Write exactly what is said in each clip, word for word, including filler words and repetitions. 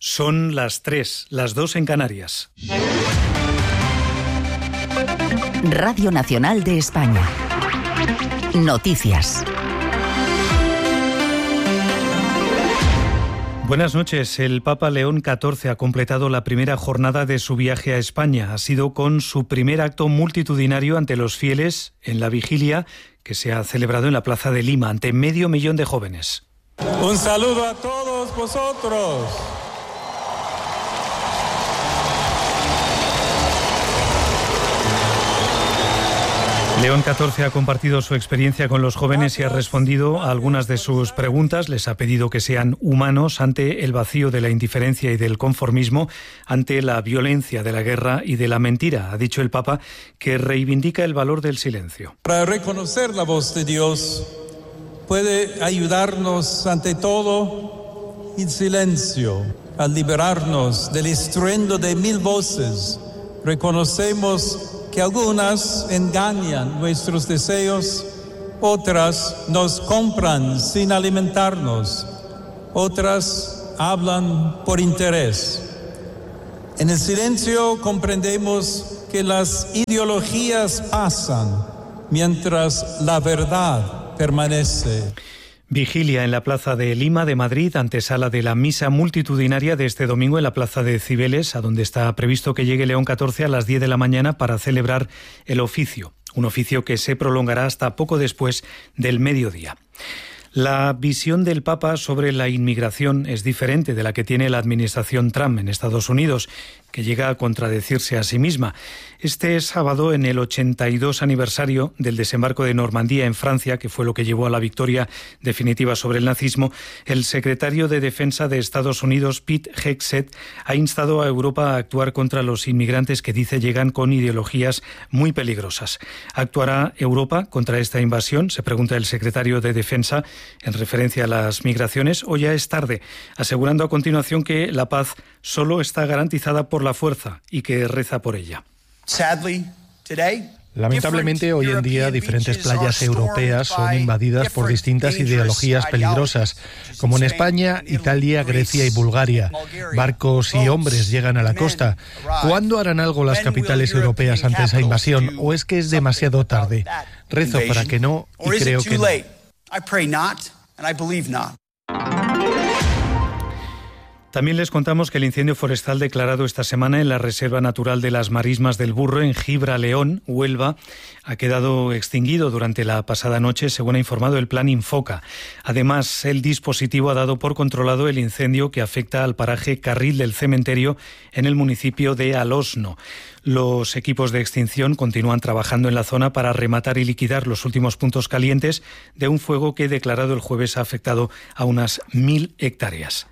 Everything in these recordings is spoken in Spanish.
Son las tres, las dos en Canarias. Radio Nacional de España. Noticias. Buenas noches. El Papa León catorce ha completado la primera jornada de su viaje a España. Ha sido con su primer acto multitudinario ante los fieles en la vigilia que se ha celebrado en la Plaza de Lima ante medio millón de jóvenes. Un saludo a todos vosotros. León catorce ha compartido su experiencia con los jóvenes y ha respondido a algunas de sus preguntas. Les ha pedido que sean humanos ante el vacío de la indiferencia y del conformismo, ante la violencia de la guerra y de la mentira. Ha dicho el Papa que reivindica el valor del silencio. Para reconocer la voz de Dios puede ayudarnos ante todo el silencio, a liberarnos del estruendo de mil voces. Reconocemos que algunas engañan nuestros deseos, otras nos compran sin alimentarnos, otras hablan por interés. En el silencio comprendemos que las ideologías pasan mientras la verdad permanece. Vigilia en la Plaza de Lima de Madrid, antesala de la misa multitudinaria de este domingo en la Plaza de Cibeles, a donde está previsto que llegue León catorce a las diez de la mañana para celebrar el oficio, un oficio que se prolongará hasta poco después del mediodía. La visión del Papa sobre la inmigración es diferente de la que tiene la administración Trump en Estados Unidos, que llega a contradecirse a sí misma. Este sábado, en el ochenta y dos aniversario del desembarco de Normandía en Francia, que fue lo que llevó a la victoria definitiva sobre el nazismo, el secretario de Defensa de Estados Unidos, Pete Hegseth, ha instado a Europa a actuar contra los inmigrantes que dice llegan con ideologías muy peligrosas. ¿Actuará Europa contra esta invasión?, se pregunta el secretario de Defensa en referencia a las migraciones, o ya es tarde, asegurando a continuación que la paz solo está garantizada por la fuerza y que reza por ella. Lamentablemente, hoy en día, diferentes playas europeas son invadidas por distintas ideologías peligrosas, como en España, Italia, Grecia y Bulgaria. Barcos y hombres llegan a la costa. ¿Cuándo harán algo las capitales europeas ante esa invasión? ¿O es que es demasiado tarde? Rezo para que no, y creo que no. También les contamos que el incendio forestal declarado esta semana en la Reserva Natural de las Marismas del Burro, en Gibra-León, Huelva, ha quedado extinguido durante la pasada noche, según ha informado el Plan Infoca. Además, el dispositivo ha dado por controlado el incendio que afecta al paraje Carril del Cementerio en el municipio de Alosno. Los equipos de extinción continúan trabajando en la zona para rematar y liquidar los últimos puntos calientes de un fuego que, declarado el jueves, ha afectado a unas mil hectáreas.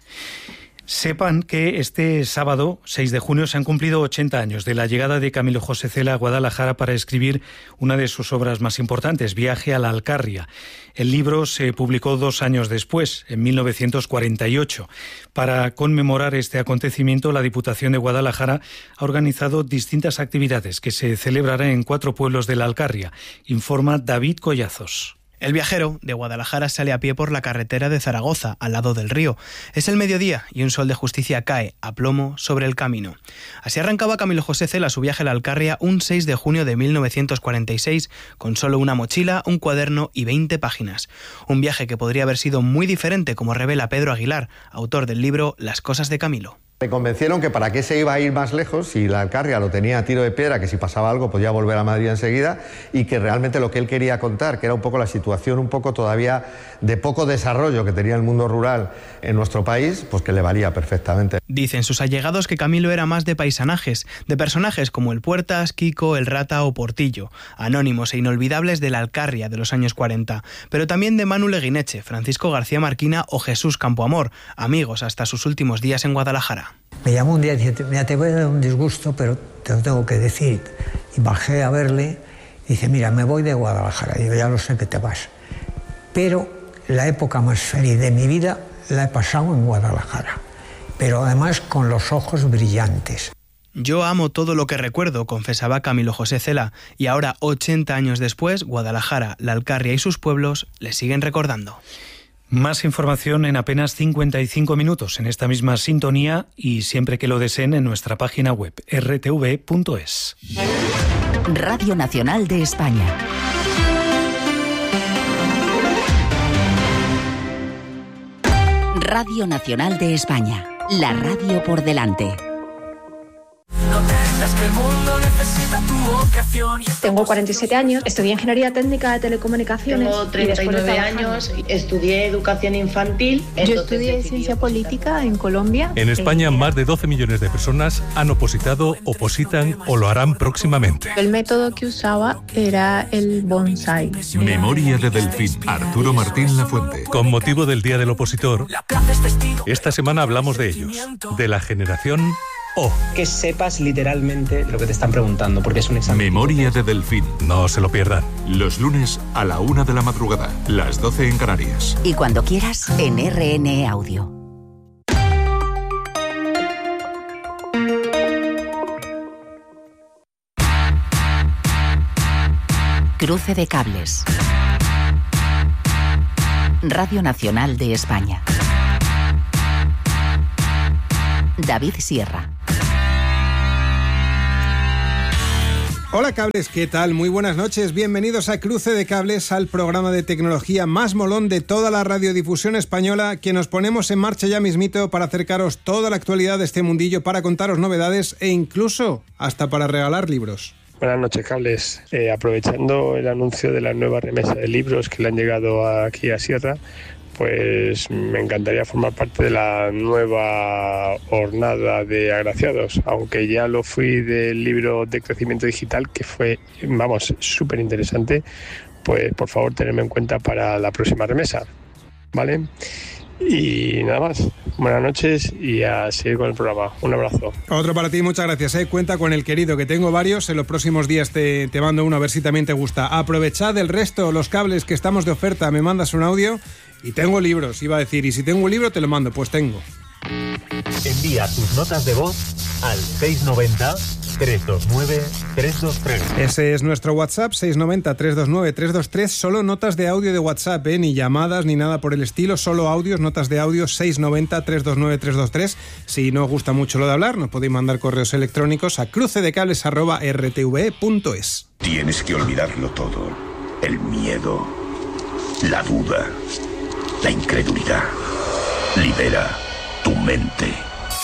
Sepan que este sábado, seis de junio, se han cumplido ochenta años de la llegada de Camilo José Cela a Guadalajara para escribir una de sus obras más importantes, Viaje a la Alcarria. El libro se publicó dos años después, en mil novecientos cuarenta y ocho. Para conmemorar este acontecimiento, la Diputación de Guadalajara ha organizado distintas actividades que se celebrarán en cuatro pueblos de la Alcarria, informa David Collazos. El viajero de Guadalajara sale a pie por la carretera de Zaragoza, al lado del río. Es el mediodía y un sol de justicia cae a plomo sobre el camino. Así arrancaba Camilo José Cela su viaje a la Alcarria un seis de junio de mil novecientos cuarenta y seis, con solo una mochila, un cuaderno y veinte páginas. Un viaje que podría haber sido muy diferente, como revela Pedro Aguilar, autor del libro Las cosas de Camilo. Me convencieron que para qué se iba a ir más lejos si la Alcarria lo tenía a tiro de piedra, que si pasaba algo podía volver a Madrid enseguida, y que realmente lo que él quería contar, que era un poco la situación un poco todavía de poco desarrollo que tenía el mundo rural en nuestro país, pues que le valía perfectamente. Dicen sus allegados que Camilo era más de paisanajes, de personajes como el Puertas, Kiko, el Rata o Portillo, anónimos e inolvidables de la Alcarria de los años cuarenta, pero también de Manu Leguineche, Francisco García Marquina o Jesús Campoamor, amigos hasta sus últimos días en Guadalajara. Me llamó un día y dice, mira, te voy a dar un disgusto, pero te lo tengo que decir. Y bajé a verle y dice, mira, me voy de Guadalajara. Y yo, ya lo sé que te vas. Pero la época más feliz de mi vida la he pasado en Guadalajara. Pero además con los ojos brillantes. Yo amo todo lo que recuerdo, confesaba Camilo José Cela. Y ahora, ochenta años después, Guadalajara, la Alcarria y sus pueblos le siguen recordando. Más información en apenas cincuenta y cinco minutos en esta misma sintonía y siempre que lo deseen en nuestra página web erre te ve punto es. Radio Nacional de España. Radio Nacional de España. La radio por delante. Tengo cuarenta y siete años, estudié Ingeniería Técnica de Telecomunicaciones. Tengo treinta y nueve años, estudié Educación Infantil. Yo estudié Ciencia Política en Colombia. En España, más de doce millones de personas han opositado, opositan o lo harán próximamente. El método que usaba era el bonsai. Memoria de Delfín, Arturo Martín Lafuente. Con motivo del Día del Opositor, esta semana hablamos de ellos, de la generación O. Que sepas literalmente lo que te están preguntando, porque es un examen. Memoria de Delfín. No se lo pierdan. Los lunes a la una de la madrugada, las doce en Canarias. Y cuando quieras, en R N E Audio. Cruce de cables. Radio Nacional de España. David Sierra. Hola cables, ¿qué tal? Muy buenas noches, bienvenidos a Cruce de Cables, al programa de tecnología más molón de toda la radiodifusión española, que nos ponemos en marcha ya mismito para acercaros toda la actualidad de este mundillo, para contaros novedades e incluso hasta para regalar libros. Buenas noches, cables. Eh, aprovechando el anuncio de la nueva remesa de libros que le han llegado aquí a Sierra, pues me encantaría formar parte de la nueva hornada de agraciados, aunque ya lo fui del libro de crecimiento digital, que fue, vamos, súper interesante. Pues por favor, tenedme en cuenta para la próxima remesa, ¿vale? Y nada más, buenas noches y a seguir con el programa. Un abrazo. Otro para ti, muchas gracias. ¿eh? Cuenta con el querido, que tengo varios. En los próximos días te, te mando uno a ver si también te gusta. Aprovechad el resto, los cables que estamos de oferta. Me mandas un audio y tengo libros, iba a decir. Y si tengo un libro te lo mando, pues tengo. Envía tus notas de voz al seis noventa, tres dos nueve, tres dos tres. Ese es nuestro WhatsApp, seis noventa, tres dos nueve, tres dos tres. Solo notas de audio de WhatsApp, ¿eh? Ni llamadas ni nada por el estilo, solo audios, notas de audio, seis noventa, tres dos nueve, tres dos tres. Si no os gusta mucho lo de hablar, nos podéis mandar correos electrónicos a crucedecables arroba erre te ve punto es. Tienes que olvidarlo todo. El miedo, la duda, la incredulidad. Libera tu mente.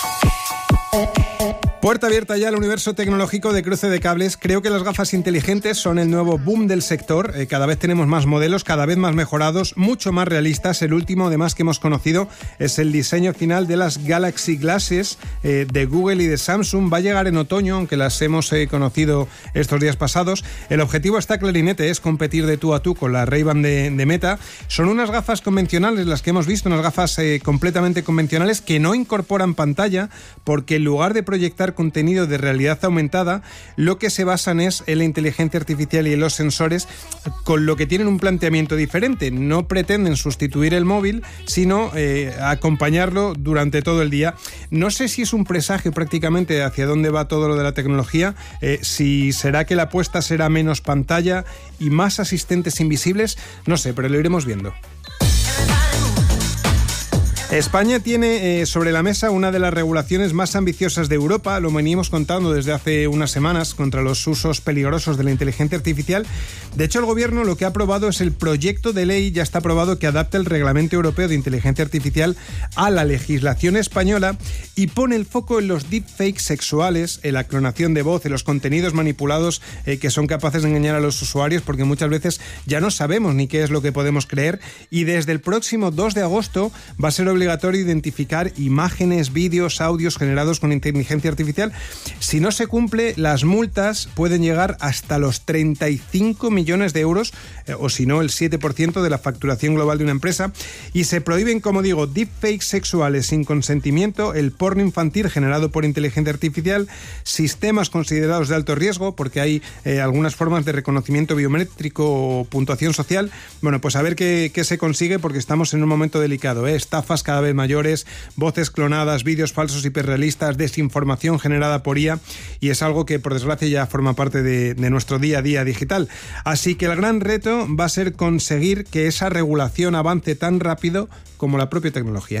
Puerta abierta ya al universo tecnológico de Cruce de Cables. Creo que las gafas inteligentes son el nuevo boom del sector. Eh, cada vez tenemos más modelos, cada vez más mejorados, mucho más realistas. El último, además, que hemos conocido es el diseño final de las Galaxy Glasses eh, de Google y de Samsung. Va a llegar en otoño, aunque las hemos eh, conocido estos días pasados. El objetivo está clarinete, es competir de tú a tú con la Ray-Ban de, de Meta. Son unas gafas convencionales, las que hemos visto, unas gafas eh, completamente convencionales que no incorporan pantalla, porque en lugar de proyectar contenido de realidad aumentada, lo que se basan es en la inteligencia artificial y en los sensores, con lo que tienen un planteamiento diferente. No pretenden sustituir el móvil, sino eh, acompañarlo durante todo el día. No sé si es un presagio prácticamente hacia dónde va todo lo de la tecnología, eh, si será que la apuesta será menos pantalla y más asistentes invisibles, no sé, pero lo iremos viendo. España tiene eh, sobre la mesa una de las regulaciones más ambiciosas de Europa, lo venimos contando desde hace unas semanas, contra los usos peligrosos de la inteligencia artificial. De hecho, el gobierno lo que ha aprobado es el proyecto de ley, ya está aprobado, que adapta el Reglamento Europeo de Inteligencia Artificial a la legislación española y pone el foco en los deepfakes sexuales, en la clonación de voz, en los contenidos manipulados eh, que son capaces de engañar a los usuarios, porque muchas veces ya no sabemos ni qué es lo que podemos creer. Y desde el próximo dos de agosto va a ser obligatorio obligatorio identificar imágenes, vídeos, audios generados con inteligencia artificial. Si no se cumple, las multas pueden llegar hasta los treinta y cinco millones de euros, eh, o si no, el siete por ciento de la facturación global de una empresa. Y se prohíben, como digo, deepfakes sexuales sin consentimiento, el porno infantil generado por inteligencia artificial, sistemas considerados de alto riesgo, porque hay eh, algunas formas de reconocimiento biométrico o puntuación social. Bueno, pues a ver qué, qué se consigue, porque estamos en un momento delicado, ¿eh? Estafas cada vez mayores, voces clonadas, vídeos falsos hiperrealistas, desinformación generada por I A, y es algo que por desgracia ya forma parte de, de nuestro día a día digital. Así que el gran reto va a ser conseguir que esa regulación avance tan rápido como la propia tecnología.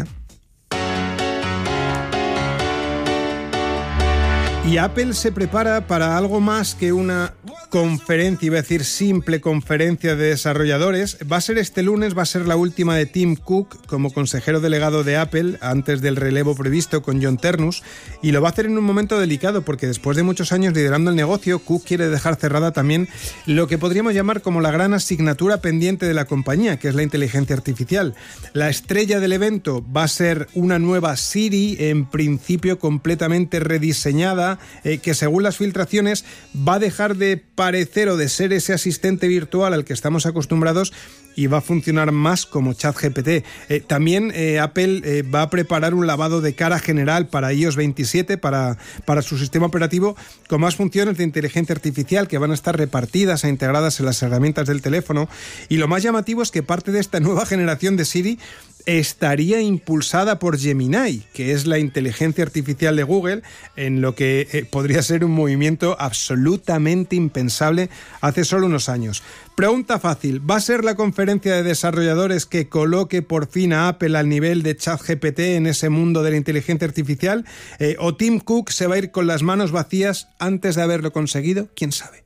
Y Apple se prepara para algo más que una conferencia, iba a decir simple conferencia de desarrolladores. Va a ser este lunes, va a ser la última de Tim Cook como consejero delegado de Apple antes del relevo previsto con John Ternus, y lo va a hacer en un momento delicado porque después de muchos años liderando el negocio, Cook quiere dejar cerrada también lo que podríamos llamar como la gran asignatura pendiente de la compañía, que es la inteligencia artificial. La estrella del evento va a ser una nueva Siri, en principio completamente rediseñada, eh, que según las filtraciones va a dejar de parecer o de ser ese asistente virtual al que estamos acostumbrados y va a funcionar más como ChatGPT. Eh, también eh, Apple eh, va a preparar un lavado de cara general para i o ese veintisiete, para, para su sistema operativo, con más funciones de inteligencia artificial que van a estar repartidas e integradas en las herramientas del teléfono. Y lo más llamativo es que parte de esta nueva generación de Siri estaría impulsada por Gemini, que es la inteligencia artificial de Google, en lo que eh, podría ser un movimiento absolutamente impensable hace solo unos años. Pregunta fácil, ¿va a ser la conferencia de desarrolladores que coloque por fin a Apple al nivel de ChatGPT en ese mundo de la inteligencia artificial? Eh, ¿O Tim Cook se va a ir con las manos vacías antes de haberlo conseguido? ¿Quién sabe?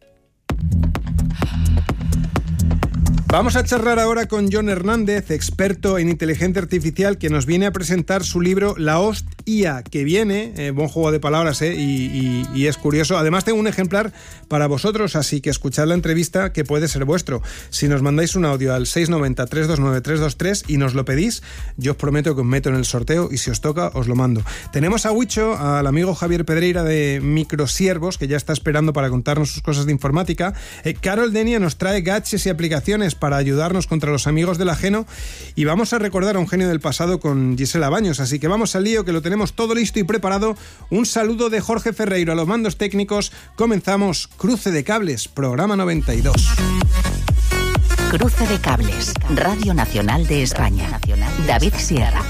Vamos a charlar ahora con Jon Hernández, experto en inteligencia artificial, que nos viene a presentar su libro La Host I A, que viene, eh, buen juego de palabras, eh, y, y, y es curioso. Además tengo un ejemplar para vosotros, así que escuchad la entrevista, que puede ser vuestro. Si nos mandáis un audio al seis nueve cero, tres dos nueve, tres dos tres y nos lo pedís, yo os prometo que os meto en el sorteo y si os toca, os lo mando. Tenemos a Huicho, al amigo Javier Pedreira de Microsiervos, que ya está esperando para contarnos sus cosas de informática. Eh, Carol Denia nos trae gadgets y aplicaciones para ayudarnos contra los amigos del ajeno, y vamos a recordar a un genio del pasado con Gisela Baños, así que vamos al lío, que lo tenemos todo listo y preparado. Un saludo de Jorge Ferreiro a los mandos técnicos. Comenzamos Cruce de Cables, programa noventa y dos. Cruce de Cables, Radio Nacional de España. David Sierra.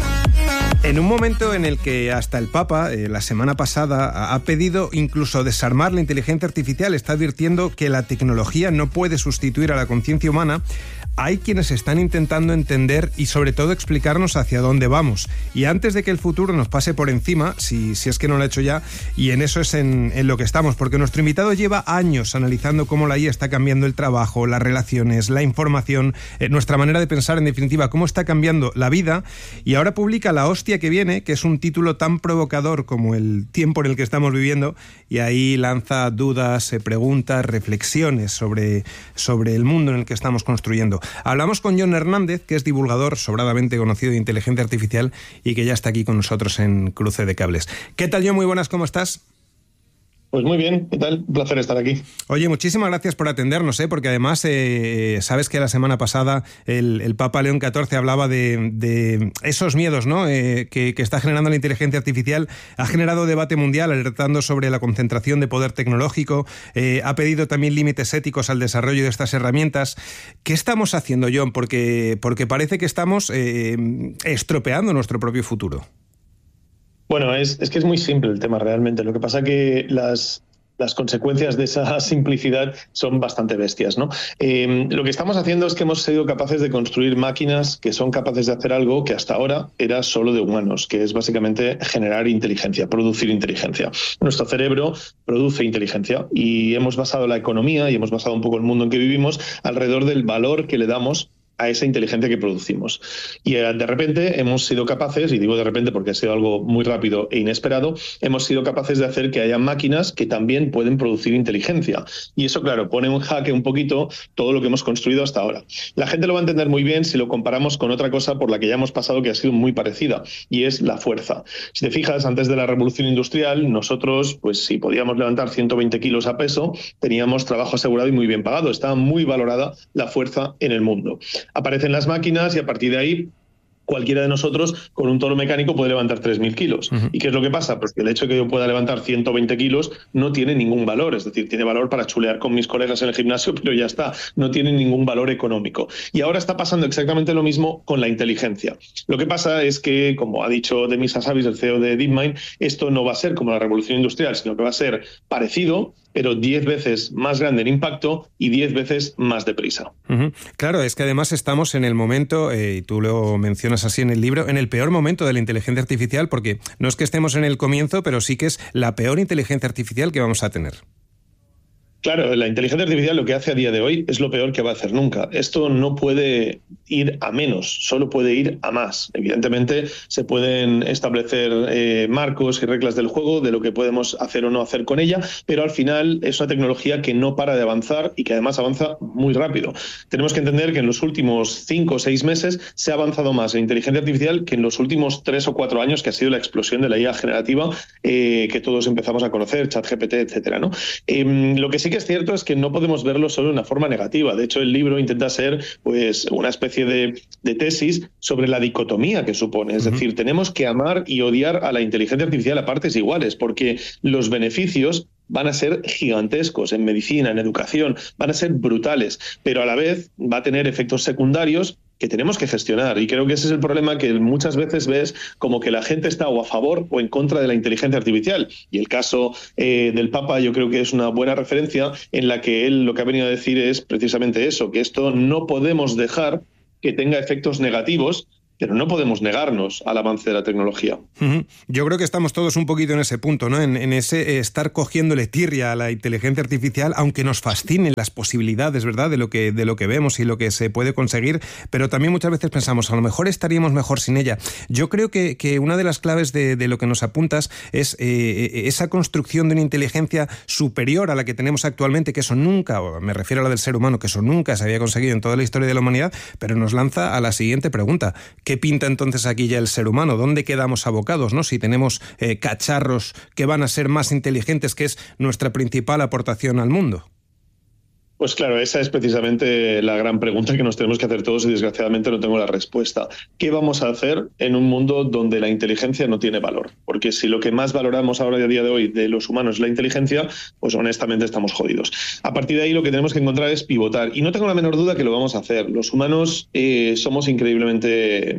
En un momento en el que hasta el Papa, eh, la semana pasada, ha pedido incluso desarmar la inteligencia artificial, está advirtiendo que la tecnología no puede sustituir a la conciencia humana, hay quienes están intentando entender y sobre todo explicarnos hacia dónde vamos. Y antes de que el futuro nos pase por encima, si, si es que no lo ha hecho ya, y en eso es en, en lo que estamos, porque nuestro invitado lleva años analizando cómo la I A está cambiando el trabajo, las relaciones, la información, eh, nuestra manera de pensar, en definitiva, cómo está cambiando la vida, y ahora publica La Hostia que viene, que es un título tan provocador como el tiempo en el que estamos viviendo, y ahí lanza dudas, eh, preguntas, reflexiones sobre, sobre el mundo en el que estamos construyendo. Hablamos con Jon Hernández, que es divulgador sobradamente conocido de inteligencia artificial y que ya está aquí con nosotros en Cruce de Cables. ¿Qué tal, Jon? Muy buenas, ¿cómo estás? Pues muy bien, ¿qué tal? Un placer estar aquí. Oye, muchísimas gracias por atendernos, ¿eh? Porque además eh, sabes que la semana pasada el, el Papa León catorce hablaba de, de esos miedos, ¿no? Eh, que, que está generando la inteligencia artificial. Ha generado debate mundial alertando sobre la concentración de poder tecnológico, eh, ha pedido también límites éticos al desarrollo de estas herramientas. ¿Qué estamos haciendo, Jon? Porque, porque parece que estamos eh, estropeando nuestro propio futuro. Bueno, es, es que es muy simple el tema realmente. Lo que pasa que las, las consecuencias de esa simplicidad son bastante bestias, ¿no? Eh, lo que estamos haciendo es que hemos sido capaces de construir máquinas que son capaces de hacer algo que hasta ahora era solo de humanos, que es básicamente generar inteligencia, producir inteligencia. Nuestro cerebro produce inteligencia y hemos basado la economía y hemos basado un poco el mundo en que vivimos alrededor del valor que le damos a esa inteligencia que producimos. Y de repente hemos sido capaces, y digo de repente porque ha sido algo muy rápido e inesperado, hemos sido capaces de hacer que haya máquinas que también pueden producir inteligencia. Y eso, claro, pone en jaque un poquito todo lo que hemos construido hasta ahora. La gente lo va a entender muy bien si lo comparamos con otra cosa por la que ya hemos pasado que ha sido muy parecida, y es la fuerza. Si te fijas, antes de la revolución industrial, nosotros, pues si podíamos levantar ciento veinte kilos a peso, teníamos trabajo asegurado y muy bien pagado. Estaba muy valorada la fuerza en el mundo. Aparecen las máquinas y a partir de ahí cualquiera de nosotros con un toro mecánico puede levantar tres mil kilos. Uh-huh. ¿Y qué es lo que pasa? Pues que el hecho de que yo pueda levantar ciento veinte kilos no tiene ningún valor, es decir, tiene valor para chulear con mis colegas en el gimnasio, pero ya está, no tiene ningún valor económico. Y ahora está pasando exactamente lo mismo con la inteligencia. Lo que pasa es que, como ha dicho Demis Hassabis, el C E O de DeepMind, esto no va a ser como la revolución industrial, sino que va a ser parecido, pero diez veces más grande en impacto y diez veces más deprisa. Uh-huh. Claro, es que además estamos en el momento, eh, y tú lo mencionas así en el libro, en el peor momento de la inteligencia artificial, porque no es que estemos en el comienzo, pero sí que es la peor inteligencia artificial que vamos a tener. Claro, la inteligencia artificial lo que hace a día de hoy es lo peor que va a hacer nunca. Esto no puede ir a menos, solo puede ir a más. Evidentemente se pueden establecer eh, marcos y reglas del juego de lo que podemos hacer o no hacer con ella, pero al final es una tecnología que no para de avanzar y que además avanza muy rápido. Tenemos que entender que en los últimos cinco o seis meses se ha avanzado más en inteligencia artificial que en los últimos tres o cuatro años, que ha sido la explosión de la I A generativa eh, que todos empezamos a conocer, ChatGPT, etcétera, ¿no? Eh, lo que sí que es cierto es que no podemos verlo solo de una forma negativa. De hecho, el libro intenta ser pues una especie de, de tesis sobre la dicotomía que supone. Es uh-huh. decir, tenemos que amar y odiar a la inteligencia artificial a partes iguales, porque los beneficios van a ser gigantescos en medicina, en educación, van a ser brutales, pero a la vez va a tener efectos secundarios que tenemos que gestionar. Y creo que ese es el problema, que muchas veces ves como que la gente está o a favor o en contra de la inteligencia artificial. Y el caso eh, del Papa yo creo que es una buena referencia, en la que él lo que ha venido a decir es precisamente eso, que esto no podemos dejar que tenga efectos negativos, pero no podemos negarnos al avance de la tecnología. Uh-huh. Yo creo que estamos todos un poquito en ese punto, ¿no? En, en ese estar cogiéndole tirria a la inteligencia artificial, aunque nos fascinen las posibilidades, ¿verdad?, de lo que, de lo que vemos y lo que se puede conseguir, pero también muchas veces pensamos, a lo mejor estaríamos mejor sin ella. Yo creo que, que una de las claves de, de lo que nos apuntas es eh, esa construcción de una inteligencia superior a la que tenemos actualmente, que eso nunca, o me refiero a la del ser humano, que eso nunca se había conseguido en toda la historia de la humanidad, pero nos lanza a la siguiente pregunta. ¿Qué pinta entonces aquí ya el ser humano? ¿Dónde quedamos abocados, ¿no? Si tenemos eh, cacharros que van a ser más inteligentes, que es nuestra principal aportación al mundo. Pues claro, esa es precisamente la gran pregunta que nos tenemos que hacer todos y desgraciadamente no tengo la respuesta. ¿Qué vamos a hacer en un mundo donde la inteligencia no tiene valor? Porque si lo que más valoramos ahora a día de hoy de los humanos es la inteligencia, pues honestamente estamos jodidos. A partir de ahí lo que tenemos que encontrar es pivotar. Y no tengo la menor duda que lo vamos a hacer. Los humanos eh, somos increíblemente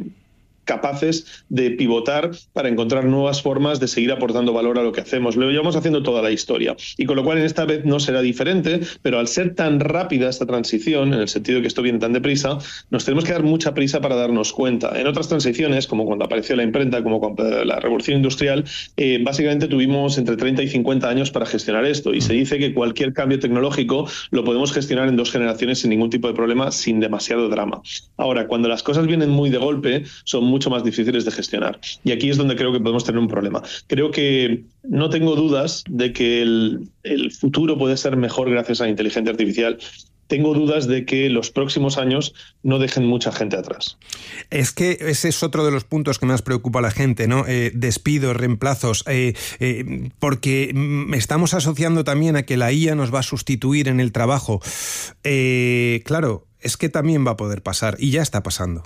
capaces de pivotar para encontrar nuevas formas de seguir aportando valor a lo que hacemos. Lo llevamos haciendo toda la historia. Y con lo cual en esta vez no será diferente, pero al ser tan rápida esta transición, en el sentido de que esto viene tan deprisa, nos tenemos que dar mucha prisa para darnos cuenta. En otras transiciones, como cuando apareció la imprenta, como cuando la revolución industrial, eh, básicamente tuvimos entre treinta y cincuenta años para gestionar esto. Y se dice que cualquier cambio tecnológico lo podemos gestionar en dos generaciones sin ningún tipo de problema, sin demasiado drama. Ahora, cuando las cosas vienen muy de golpe, son muy mucho más difíciles de gestionar. Y aquí es donde creo que podemos tener un problema. Creo que no tengo dudas de que el, el futuro puede ser mejor gracias a la inteligencia artificial. Tengo dudas de que los próximos años no dejen mucha gente atrás. Es que ese es otro de los puntos que más preocupa a la gente, ¿no? Eh, despidos, reemplazos, eh, eh, porque estamos asociando también a que la I A nos va a sustituir en el trabajo. Eh, claro, es que también va a poder pasar, y ya está pasando.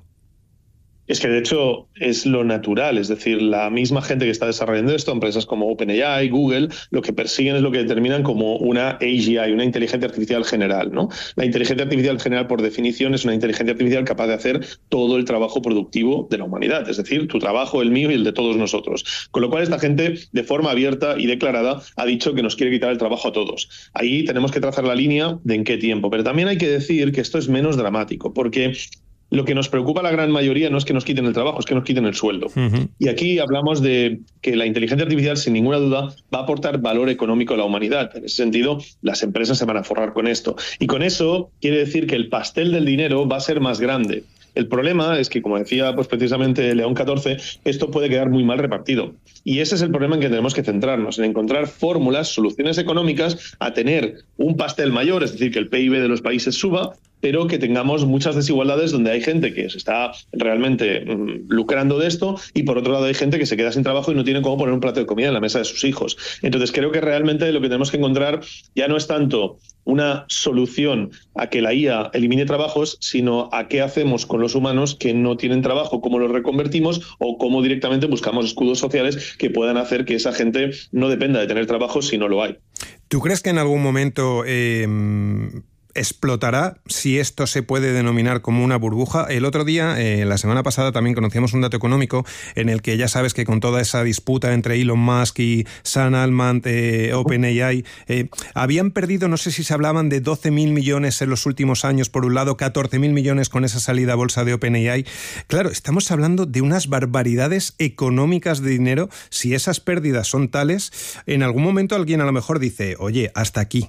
Es que de hecho es lo natural, es decir, la misma gente que está desarrollando esto, empresas como OpenAI, Google, lo que persiguen es lo que determinan como una A G I, una inteligencia artificial general, ¿no? La inteligencia artificial general, por definición, es una inteligencia artificial capaz de hacer todo el trabajo productivo de la humanidad, es decir, tu trabajo, el mío y el de todos nosotros. Con lo cual esta gente, de forma abierta y declarada, ha dicho que nos quiere quitar el trabajo a todos. Ahí tenemos que trazar la línea de en qué tiempo, pero también hay que decir que esto es menos dramático, porque lo que nos preocupa a la gran mayoría no es que nos quiten el trabajo, es que nos quiten el sueldo. Uh-huh. Y aquí hablamos de que la inteligencia artificial, sin ninguna duda, va a aportar valor económico a la humanidad. En ese sentido, las empresas se van a forrar con esto. Y con eso quiere decir que el pastel del dinero va a ser más grande. El problema es que, como decía pues precisamente León catorce, esto puede quedar muy mal repartido. Y ese es el problema en que tenemos que centrarnos, en encontrar fórmulas, soluciones económicas a tener un pastel mayor, es decir, que el P I B de los países suba, pero que tengamos muchas desigualdades donde hay gente que se está realmente mmm, lucrando de esto y por otro lado hay gente que se queda sin trabajo y no tiene cómo poner un plato de comida en la mesa de sus hijos. Entonces creo que realmente lo que tenemos que encontrar ya no es tanto una solución a que la I A elimine trabajos, sino a qué hacemos con los humanos que no tienen trabajo, cómo los reconvertimos o cómo directamente buscamos escudos sociales que puedan hacer que esa gente no dependa de tener trabajo si no lo hay. ¿Tú crees que en algún momento eh, explotará, si esto se puede denominar como una burbuja? El otro día, eh, la semana pasada, también conocíamos un dato económico en el que ya sabes que con toda esa disputa entre Elon Musk y Sam Altman, eh, OpenAI, eh, habían perdido, no sé si se hablaban de doce mil millones en los últimos años, por un lado, catorce mil millones con esa salida a bolsa de OpenAI. Claro, estamos hablando de unas barbaridades económicas de dinero. Si esas pérdidas son tales, en algún momento alguien a lo mejor dice, oye, hasta aquí.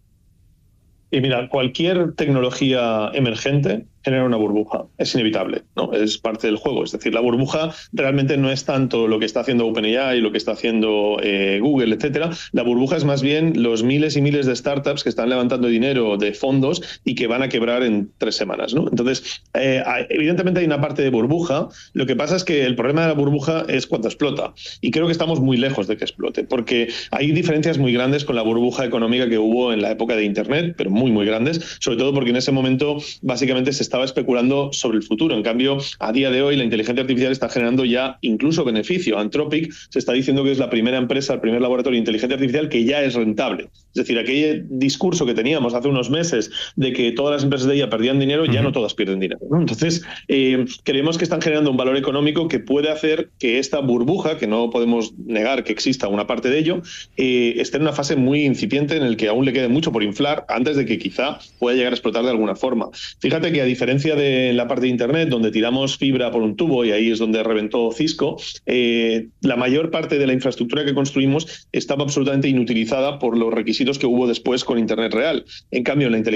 Y mira, cualquier tecnología emergente genera una burbuja, es inevitable, ¿no? Es parte del juego. Es decir, la burbuja realmente no es tanto lo que está haciendo OpenAI, lo que está haciendo eh, Google, etcétera. La burbuja es más bien los miles y miles de startups que están levantando dinero de fondos y que van a quebrar en tres semanas, ¿no? Entonces, eh, evidentemente hay una parte de burbuja. Lo que pasa es que el problema de la burbuja es cuando explota. Y creo que estamos muy lejos de que explote, porque hay diferencias muy grandes con la burbuja económica que hubo en la época de Internet, pero muy, muy grandes, sobre todo porque en ese momento básicamente se estaba especulando sobre el futuro. En cambio, a día de hoy la inteligencia artificial está generando ya incluso beneficio. Anthropic se está diciendo que es la primera empresa, el primer laboratorio de inteligencia artificial que ya es rentable. Es decir, aquel discurso que teníamos hace unos meses de que todas las empresas de ella perdían dinero, ya uh-huh. no todas pierden dinero, ¿no? Entonces, eh, creemos que están generando un valor económico que puede hacer que esta burbuja, que no podemos negar que exista una parte de ello, eh, esté en una fase muy incipiente en el que aún le quede mucho por inflar antes de que quizá pueda llegar a explotar de alguna forma. Fíjate que a diferencia de la parte de Internet, donde tiramos fibra por un tubo y ahí es donde reventó Cisco, eh, la mayor parte de la infraestructura que construimos estaba absolutamente inutilizada por los requisitos que hubo después con Internet real. En cambio, en la inteligencia